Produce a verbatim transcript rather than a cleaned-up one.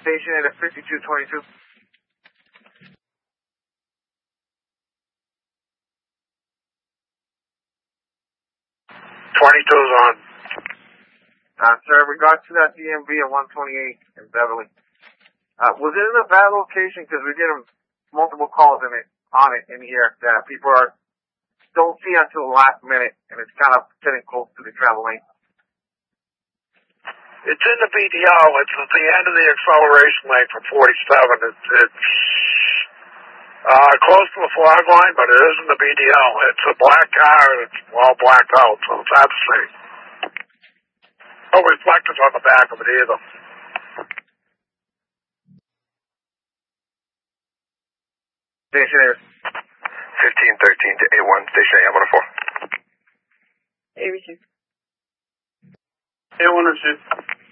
Station at fifty-two twenty-two. twenty-two's on. Uh, sir, in regards to that D M V at one twenty-eight in Beverly, uh, was it in a bad location? Because we're getting multiple calls in it, on it in here that people are, don't see until the last minute, and it's kind of getting close to the travel lane. It's in the B D O. It's at the end of the acceleration lane for forty-seven. It's, it's uh, close to the flag line, but it is in the B D O. It's a black car, and it's all blacked out, so it's hard to see. No reflectors on the back of it either. Station Air. fifteen thirteen to A one, Station A one oh four. A B C. A one oh two.